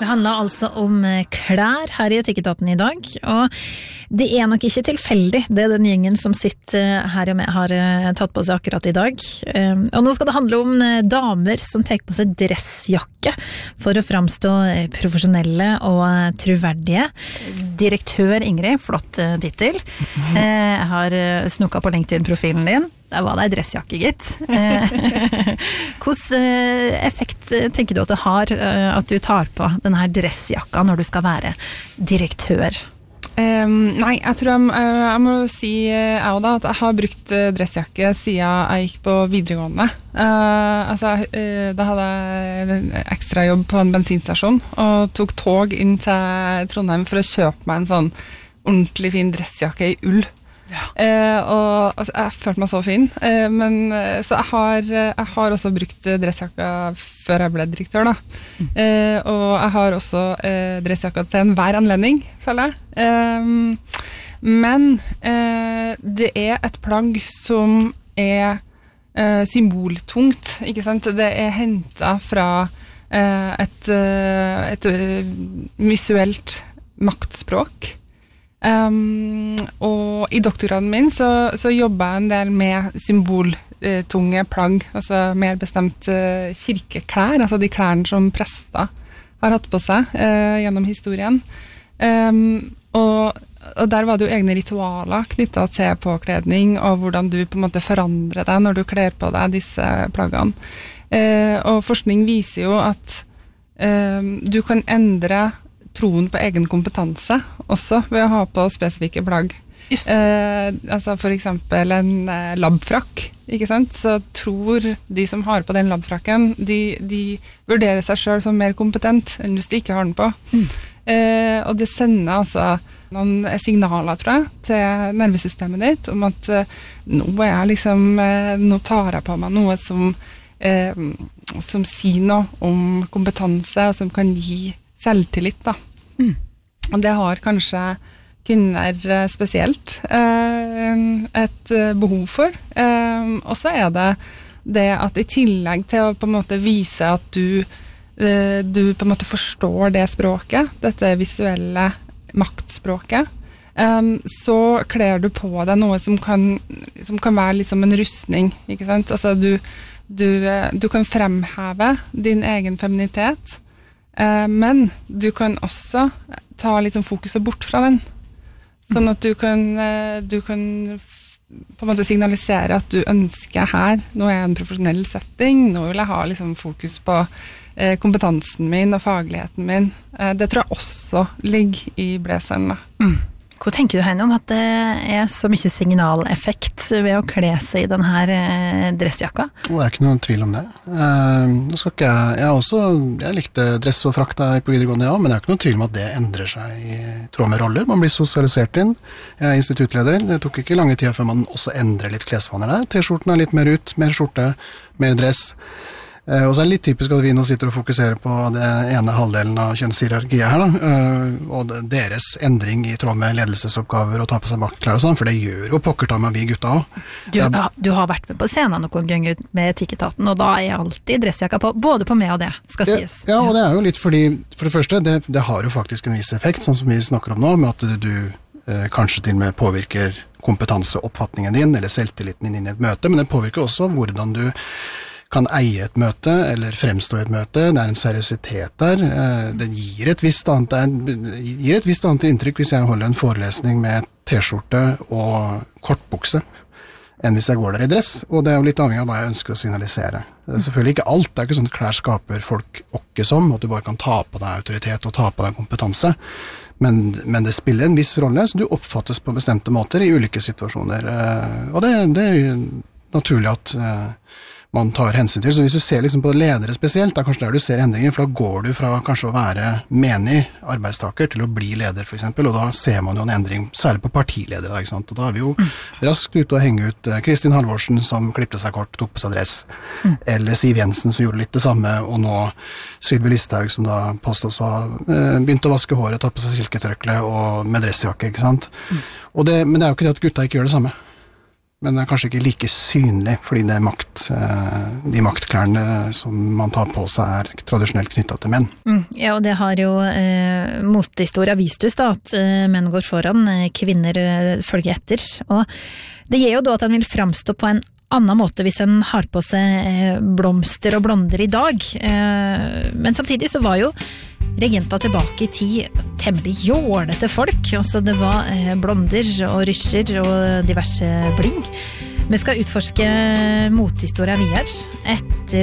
Det handler altså om klær her I Etikketaten I dag, og det nok ikke tilfeldig, det den gjengen som sitter her og med har tatt på seg akkurat I dag. Og nå skal det handle om damer som tar på seg dressjakke for å framstå profesjonelle og troverdige. Direktør Ingrid, flott titel. Jeg har snukket på LinkedIn-profilen din. Det var det dressjakke, gitt. Hvordan effekt tenker du at det har at du tar på denne dressjakka når du skal være direktør? Nei, jeg tror jeg må si jeg da, at jeg har brukt dressjakke siden jeg gikk på videregående. Da hadde jeg en ekstra jobb på en bensinstasjon og tok tog inn til Trondheim for å kjøpe meg en sånn ordentlig fin dressjakke I ull. Ja. Og altså, jeg følte meg så fin, så jeg har også brukt dressjakka før jeg ble direktør da. Og jeg har også dressjakka til enhver anledning, føler jeg. Men det et plagg som symboltungt, ikke sant? Det hentet fra et visuelt maktspråk. Og I doktorgraden min så jobbet jeg en del med symboltunge plagg, altså mer bestemt kirkeklær, altså de klærne som prester har hatt på seg gjennom historien. Og der var det jo egne ritualer knyttet til påkledning, og hvordan du på en måte forandrer deg når du kler på deg disse plaggene. Og forskning viser jo at du kan endre troen på egen kompetanse også ved å ha på spesifikke plagg. Altså for eksempel en labfrakk, ikke sant? Så tror de som har på den labfrakken, de vurderer seg selv som mer kompetent enn hvis de ikke har den på. Og det sender altså noen signaler, tror jeg, til nervesystemet ditt om at nå tar jeg på meg noe som sier noe om kompetanse og som kan gi selvtillit da. Og det har kanskje kvinner spesielt et behov for. Og så det at I tillegg til å på en måte vise at du på en måte forstår det språket, dette visuelle maktspråket, så kler du på deg noe som kan være litt som en rustning, ikke sant? Altså du kan fremheve din egen feminitet, men du kan også ta litt sånn fokuset bort fra den, sånn at du kan på en måte signalisere at du ønsker her, nå jeg en profesjonell setting, nå vil jeg ha liksom fokus på kompetansen min og fagligheten min. Det tror jeg også ligger I blazeren da. Hva tenker du Heine om at det så mye signaleffekt ved å kle seg I denne dressjakka? Det ikke noen tvil om det. Nå skal ikke jeg likte dress og frakk da på videregående, ja, men det ikke noen tvil om at det endrer seg I tråd med roller. Man blir sosialisert inn. Jeg instituttleder. Det tok ikke lange tid før man også endrer litt klesvaner der. T-skjorten litt mer ut, mer skjorte, mer dress. Og så det litt typisk at vi nå sitter og fokuserer på det ene halvdelen av kjønnshierarkiet her da, og deres endring I tråd med ledelsesoppgaver og ta på seg maktklær og sånn, for det gjør jo pokker ta med vi gutta også. Du har vært med på scenen noen ganger med Etikketaten, og da alltid dressjakka på, både på meg og det, skal sies. Ja, og det jo litt fordi, for det første, det har jo faktisk en viss effekt, sånn som vi snakker om nå, med at du kanskje til og med påvirker kompetanseoppfatningen din, eller selvtilliten din I et møte, men det påvirker også hvordan du kan eie et møte, eller fremstå I et møte. Det en seriøsitet der. Det gir et visst annet inntrykk hvis jeg holder en forelesning med T-skjorte og kortbukse, enn hvis jeg går der I dress. Og det jo litt avhengig av hva jeg ønsker å signalisere. Det selvfølgelig ikke alt. Det ikke sånn at klær skaper folk åkke som, at du bare kan ta på deg autoritet og ta på deg kompetanse. Men det spiller en viss rolle, så du oppfattes på bestemte måter I ulike situasjoner. Og det naturlig at man tar hensyn til. Så hvis du ser liksom på ledere spesielt, da kanskje der du ser endringer, for da går du fra kanskje å være menig arbeidstaker til å bli leder for eksempel, og da ser man jo en endring, særlig på partiledere, ikke sant? Og da vi jo raskt ute og henge ut Kristin Halvorsen som klippte seg kort, tok på seg dress, eller Siv Jensen som gjorde litt det samme, og nå Sylvi Listhaug som da påstås å ha begynt å vaske håret, tatt på seg silketørkle og med dressjakke, ikke sant? Men det jo ikke det at gutta ikke gjør det samme. men det kanskje ikke like synlig, fordi det de maktklærne som man tar på seg tradisjonelt knyttet til menn. Ja, og det har jo motehistoria vist oss da, at menn går foran, kvinner følger etter, og det gjør jo da at en vil framstå på en annen måte hvis en har på seg blomster og blonder i dag. Men samtidig så var jo regenter tilbake i tid temmelig jålete folk. Altså det var blonder og rysjer og diverse bling. Vi skal utforske motehistoria videre etter